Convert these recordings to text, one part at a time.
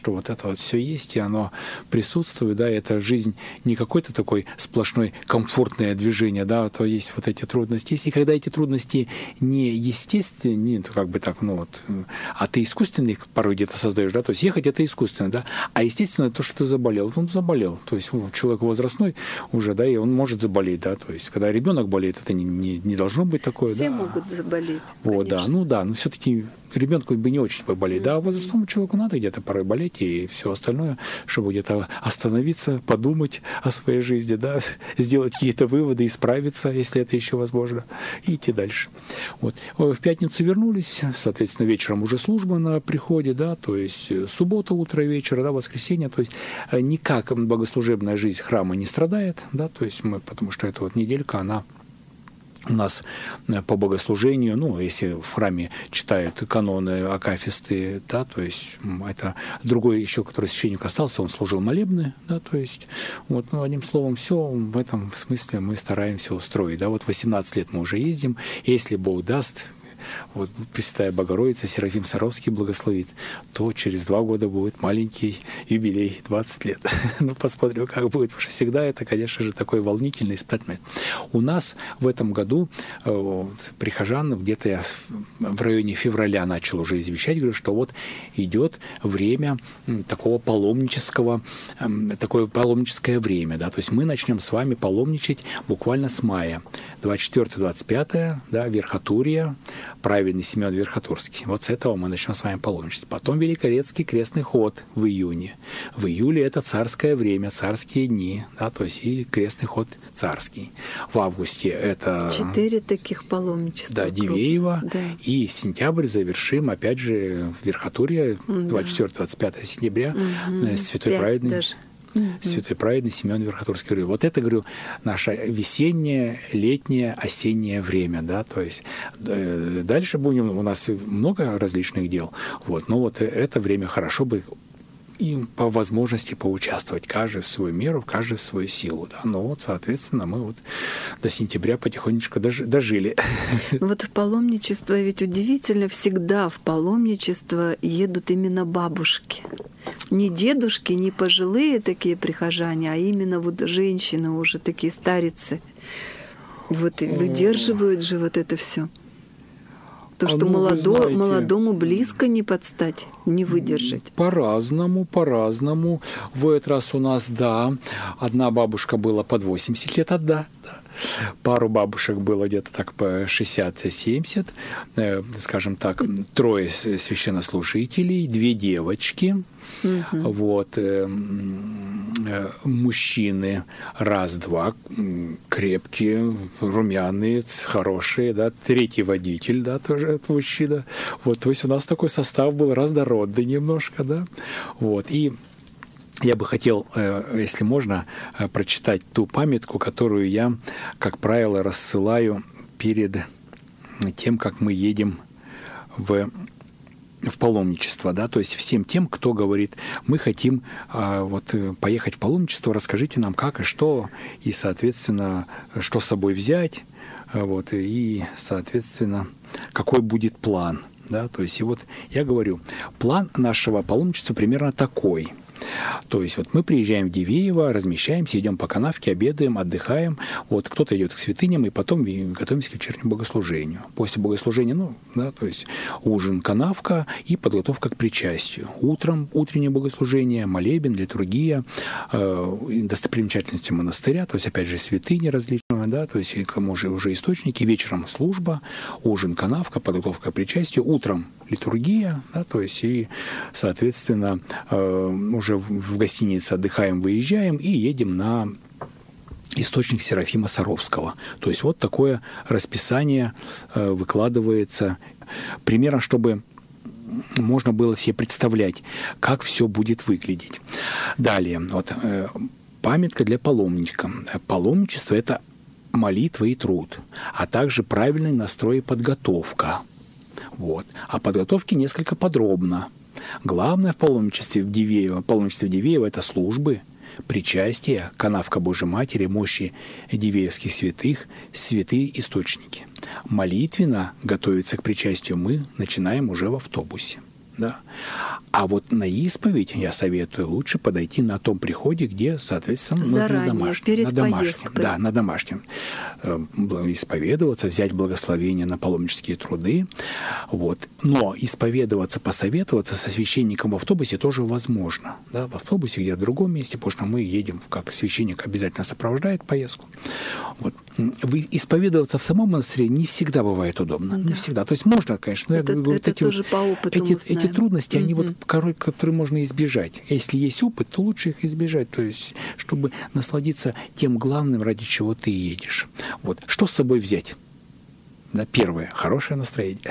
что вот это вот все есть, и оно присутствует, да, и это жизнь не какой-то такой сплошной комфортное движение, да, то есть вот эти трудности есть. И когда эти трудности не естественные, не как бы так, ну вот, а ты искусственно их порой где-то создаешь, да, то есть ехать это искусственно, да, а естественно то, что ты заболел, он заболел, то есть человек возрастной уже, да, и он может заболеть, да, то есть когда ребенок болеет, это не должно быть такое, все да. могут заболеть. Вот, да, но все-таки ребенку бы не очень поболеть, да, а возрастному человеку надо где-то порой болеть и все остальное, чтобы где-то остановиться, подумать о своей жизни, да, сделать какие-то выводы, исправиться, если это еще возможно, и идти дальше. Вот. В пятницу вернулись, соответственно, вечером уже служба на приходе, да, то есть суббота, утро, вечер, да, воскресенье, то есть никак богослужебная жизнь храма не страдает, да, то есть мы, потому что эта вот неделька, она у нас по богослужению, ну, если в храме читают каноны, акафисты, да, то есть это другой еще, который священник остался, он служил молебны, да, то есть, вот, ну, одним словом, все в этом смысле мы стараемся устроить, да, вот 18 лет мы уже ездим, если Бог даст, вот Пресвятая Богородица, Серафим Саровский благословит, то через 2 года будет маленький юбилей, 20 лет. Ну, посмотрим, как будет, потому что всегда это, конечно же, такой волнительный испытание. У нас в этом году прихожан, где-то я в районе февраля начал уже извещать, говорю, что вот идет время такого паломнического, такое паломническое время, да, то есть мы начнем с вами паломничать буквально с мая. 24-25, да, Верхотурье, праведный Симеон Верхотурский. Вот с этого мы начнем с вами паломничать. Потом Великорецкий крестный ход в июне. В июле это царское время, царские дни, да, то есть и крестный ход царский. В августе это 4 таких паломничества. Да, Дивеево. Да. И сентябрь завершим, опять же, в Верхотурье, 24-25 сентября, святой праведный. Святой праведный Симеон Верхотурский. Говорю, вот это, говорю, наше весеннее, летнее, осеннее время, да, то есть дальше будем, у нас много различных дел, вот, но вот это время хорошо бы и по возможности поучаствовать, каждый в свою меру, каждый в свою силу, да, но вот, соответственно, мы вот до сентября потихонечку дожили. Вот в паломничество ведь удивительно, всегда в паломничество едут именно бабушки. Не дедушки, не пожилые такие прихожане, а именно вот женщины уже такие старицы. Вот выдерживают же вот это все. То, что молодому близко не подстать, не выдержать. По-разному. В этот раз у нас, да, одна бабушка была под 80 лет, да. Пару бабушек было где-то так по 60-70, скажем так, 3 священнослужителей, 2 девочки, вот, мужчины 1-2, крепкие, румяные, хорошие, да, 3 водитель, да, тоже это мужчина. Вот, то есть у нас такой состав был разнородный немножко, да, вот, и я бы хотел, если можно, прочитать ту памятку, которую я, как правило, рассылаю перед тем, как мы едем в паломничество, да, то есть всем тем, кто говорит, мы хотим вот поехать в паломничество, расскажите нам как и что, и, соответственно, что с собой взять, вот, и, соответственно, какой будет план, да, то есть и вот я говорю, план нашего паломничества примерно такой. То есть вот мы приезжаем в Дивеево, размещаемся, идем по канавке, обедаем, отдыхаем. Вот кто-то идет к святыням, и потом готовимся к вечернему богослужению. После богослужения, ну, да, то есть ужин, канавка и подготовка к причастию. Утром утреннее богослужение, молебен, литургия, достопримечательности монастыря, то есть опять же святыни различные, да, то есть кому же уже источники. Вечером служба, ужин, канавка, подготовка к причастию. Утром литургия, да, то есть и, соответственно, уже в гостинице отдыхаем, выезжаем и едем на источник Серафима Саровского. То есть вот такое расписание выкладывается примерно, чтобы можно было себе представлять, как все будет выглядеть. Далее, вот памятка для паломника. Паломничество – это молитва и труд, а также правильный настрой и подготовка. Вот. О подготовке несколько подробно. Главное в паломничестве в Дивеево – это службы, причастие, канавка Божьей Матери, мощи дивеевских святых, святые источники. Молитвенно готовиться к причастию мы начинаем уже в автобусе. Да? А вот на исповедь, я советую, лучше подойти на том приходе, где, соответственно, заранее, на домашнем. перед на домашнем, поездкой. да, на домашнем. Исповедоваться, взять благословение на паломнические труды. Вот. Но исповедоваться, посоветоваться со священником в автобусе тоже возможно. Да? В автобусе, где-то в другом месте, потому что мы едем, как священник обязательно сопровождает поездку. Вот. Исповедоваться в самом монастыре не всегда бывает удобно. Да. Не всегда. То есть можно, конечно, но это, я говорю, это тоже по опыту эти трудности, они вот, которые можно избежать. Если есть опыт, то лучше их избежать, то есть, чтобы насладиться тем главным, ради чего ты едешь. Вот. Что с собой взять? Да, первое – хорошее настроение.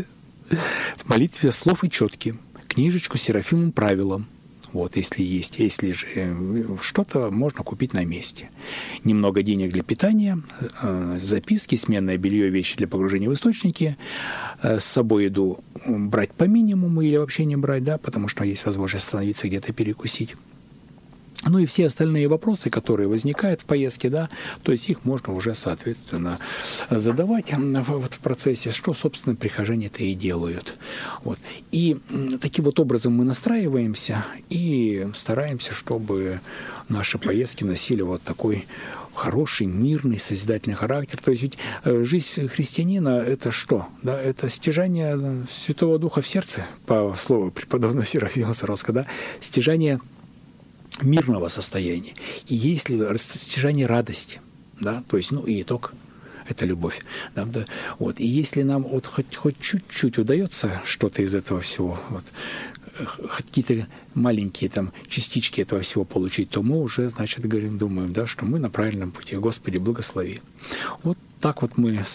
В молитве слов и четкие. Книжечку с Серафимовым правилом. Вот, если есть. Если же что-то можно купить на месте. Немного денег для питания, записки, сменное белье, вещи для погружения в источники. С собой еду брать по минимуму или вообще не брать, да, потому что есть возможность остановиться где-то перекусить. Ну и все остальные вопросы, которые возникают в поездке, да, то есть их можно уже, соответственно, задавать вот в процессе, что, собственно, прихожане-то и делают. Вот. И таким вот образом мы настраиваемся и стараемся, чтобы наши поездки носили вот такой хороший, мирный, созидательный характер. То есть ведь жизнь христианина – это что? Да, это стяжание Святого Духа в сердце, по слову преподобного Серафима Саровского, да, стяжание мирного состояния. И есть ли стяжание радости, да, то есть, и итог – это любовь. Да, да, вот. И если нам вот хоть чуть-чуть удается что-то из этого всего, вот, какие-то маленькие там частички этого всего получить, то мы уже, значит, думаем, да, что мы на правильном пути. Господи, благослови. Вот так вот мы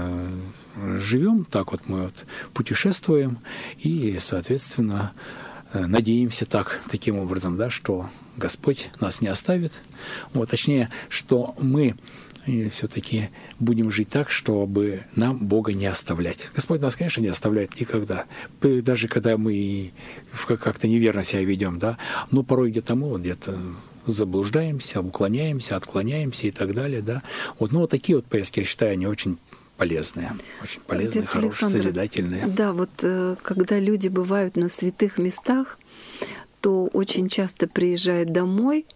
живем, так вот мы вот путешествуем и, соответственно, надеемся таким образом, да, что Господь нас не оставит. Вот, точнее, что мы все-таки будем жить так, чтобы нам Бога не оставлять. Господь нас, конечно, не оставляет никогда. Даже когда мы как-то неверно себя ведем, да, но порой где-то мы где-то заблуждаемся, уклоняемся, отклоняемся и так далее. Да. Вот, вот такие вот поездки, я считаю, они очень полезные, Отец хорошие, Александр, созидательные. Да, вот когда люди бывают на святых местах, то очень часто приезжают домой,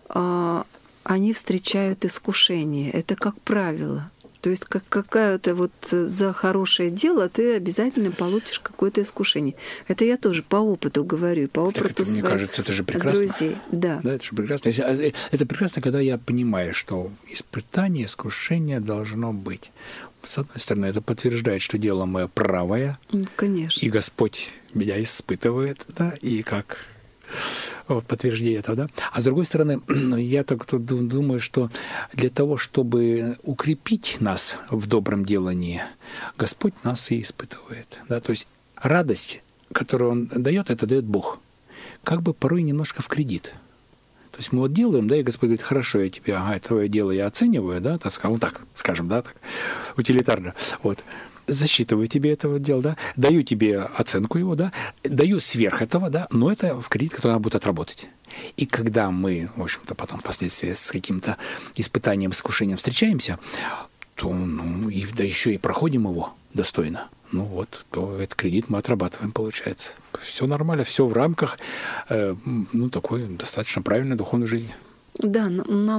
они встречают искушение. Это как правило. То есть какая-то вот за хорошее дело ты обязательно получишь какое-то искушение. Это я тоже по опыту говорю, по опыту это, своих мне кажется, это же прекрасно. Друзей. Да. Да, это же прекрасно. Это прекрасно, когда я понимаю, что испытание, искушение должно быть. С одной стороны, это подтверждает, что дело мое правое. Конечно. И Господь меня испытывает, да, и как подтверждение этого, да. А с другой стороны, я так думаю, что для того, чтобы укрепить нас в добром делании, Господь нас и испытывает, да. То есть радость, которую Он дает, это дает Бог. Как бы порой немножко в кредит. То есть мы вот делаем, да, и Господь говорит, хорошо, я тебе, твое дело я оцениваю, да, так скажем, да, так, утилитарно, вот, засчитываю тебе этого дела, да, даю тебе оценку его, да, даю сверх этого, да, но это в кредит, который надо будет отработать. И когда мы, в общем-то, потом впоследствии с каким-то испытанием, искушением встречаемся, то, да еще и проходим его достойно. То этот кредит мы отрабатываем, получается. Все нормально, все в рамках такой достаточно правильной духовной жизни. Да,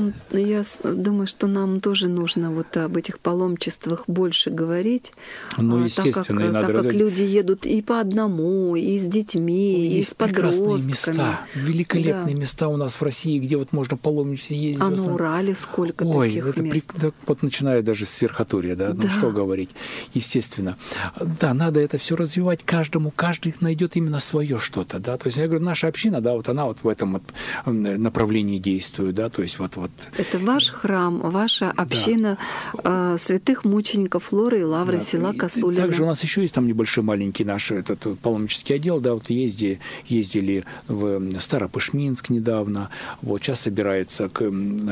я думаю, что нам тоже нужно вот об этих паломничествах больше говорить. Естественно, так как люди едут и по одному, и с детьми, и с подростками. Прекрасные места, великолепные места у нас в России, где вот можно паломничать, ездить. А на Урале сколько таких мест? Вот начиная даже с Верхотурья, да, что говорить, естественно. Да, надо это все развивать каждый найдет именно свое что-то, да. То есть я говорю, наша община, да, вот она вот в этом вот направлении действует. Да, то есть вот. Это ваш храм, ваша община святых мучеников Флоры и Лавры, села Косулина. Также у нас еще есть там небольшой маленький наш этот паломнический отдел, да, вот ездили в Старопышминск недавно, вот сейчас собирается к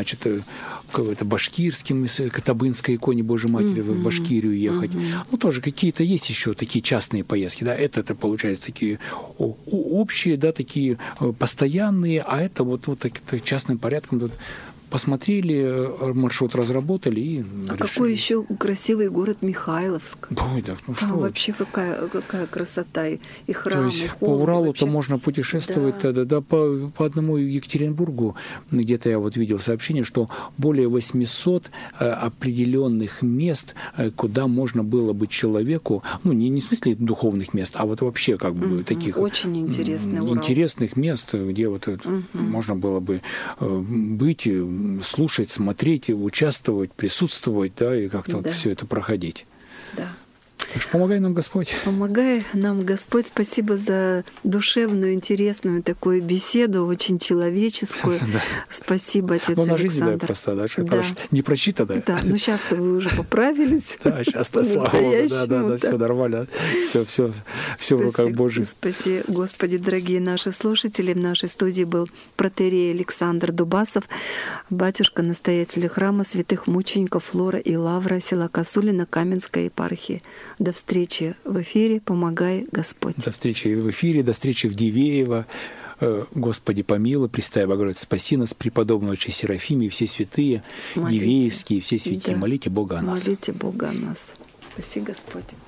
башкирским, к Табынской иконе Божьей Матери в Башкирию ехать. Тоже какие-то есть еще такие частные поездки, да, это получается такие общие, да, такие постоянные, а это вот частным порядком посмотрели, маршрут разработали и А решили. какой еще красивый город Михайловск. Ой, да, ну Там что вы. вообще какая красота, и То храмы, есть и по холмы, Уралу-то вообще. можно путешествовать Да. тогда, да, по одному Екатеринбургу, где-то я вот видел сообщение, что более 800 определенных мест, куда можно было бы человеку, ну не в смысле духовных мест, а вот вообще как бы таких Очень интересный Урал. интересных мест, где вот можно было бы быть, слушать, смотреть, участвовать, присутствовать, да, и как-то Да. вот все это проходить. Да. Так что помогай нам Господь. Помогай нам, Господь, спасибо за душевную, интересную такую беседу, очень человеческую. Спасибо, отец Ну, на жизнь, да, Александр. просто, да, что Да. не прочитанное. Да, ну сейчас-то вы уже поправились. Да, сейчас-то, слава Богу, да, По-настоящему, все нормально, все в руках Божьих. Спаси, Господи, дорогие наши слушатели. В нашей студии был протоиерей Александр Дубасов, батюшка-настоятель храма святых мучеников Флора и Лавра, села Косулина, Каменской епархии. До встречи в эфире. Помогай, Господь. До встречи в эфире, до встречи в Дивеево. Господи, помилуй, Пресвятая Богородица, спаси нас, преподобный отче Серафимий, все святые, Молите. Дивеевские, все святые, Да. молите Бога о нас. Молите Бога о нас. Спаси, Господь.